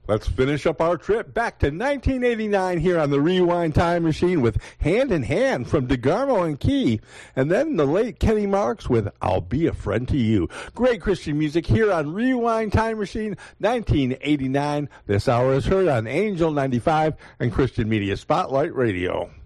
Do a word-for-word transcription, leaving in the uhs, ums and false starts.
Let's finish up our trip back to nineteen eighty-nine here on the Rewind Time Machine with Hand in Hand from DeGarmo and Key. And then the late Kenny Marks with I'll Be a Friend to You. Great Christian music here on Rewind Time Machine nineteen eighty-nine. This hour is heard on Angel ninety-five and Christian Media Spotlight Radio.